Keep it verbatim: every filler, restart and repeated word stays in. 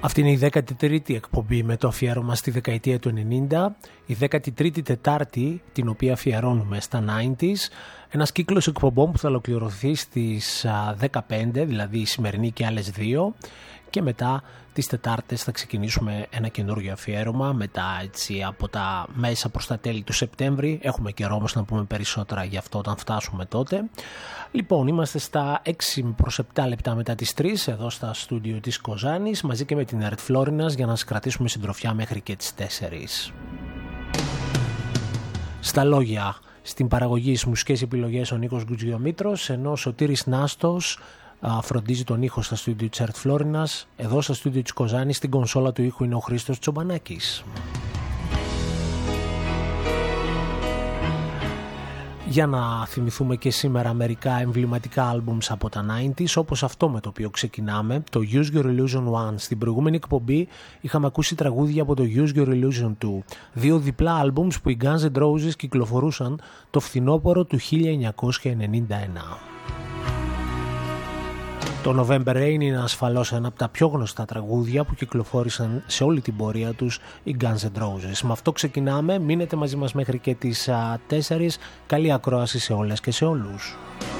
Αυτή είναι η δέκατη τρίτη εκπομπή με το αφιέρωμα στη δεκαετία του ενενήντα, η δέκατη τρίτη Τετάρτη την οποία αφιερώνουμε στα ενενήντα. Ένας κύκλος εκπομπών που θα ολοκληρωθεί στις δεκαπέντε, δηλαδή η σημερινή και άλλες δύο, και μετά τις Τετάρτες θα ξεκινήσουμε ένα καινούργιο αφιέρωμα μετά έτσι από τα μέσα προς τα τέλη του Σεπτέμβρη. Έχουμε καιρό όμως να πούμε περισσότερα γι' αυτό όταν φτάσουμε τότε. Λοιπόν, είμαστε στα έξι προς επτά λεπτά μετά τις τρεις εδώ στα στούντιο της Κοζάνης μαζί και με την Ερτ Φλόρινας για να σας κρατήσουμε συντροφιά μέχρι και τις τέσσερις. Στα λόγια, στην παραγωγή στις μουσικές επιλογές ο Νίκος Γκουτζιομήτρος, ενώ ο Σωτήρης Νάστος φροντίζει τον ήχο στα στούντιο της Ερτ Φλόρινας. Εδώ στα στούντιο της Κοζάνης στην κονσόλα του ήχου είναι ο Χρήστος Τσομπανάκης. Για να θυμηθούμε και σήμερα μερικά εμβληματικά άλμπουμς από τα ενενήντα, όπως αυτό με το οποίο ξεκινάμε, το Use Your Illusion one. Στην προηγούμενη εκπομπή είχαμε ακούσει τραγούδια από το Use Your Illusion two, δύο διπλά άλμπουμς που οι Guns N' Roses κυκλοφορούσαν το φθινόπωρο του χίλια εννιακόσια ενενήντα ένα. Το November Rain είναι ασφαλώς ένα από τα πιο γνωστά τραγούδια που κυκλοφόρησαν σε όλη την πορεία τους οι Guns N' Roses. Με αυτό ξεκινάμε, μείνετε μαζί μας μέχρι και τις τέσσερις. Καλή ακρόαση σε όλες και σε όλους.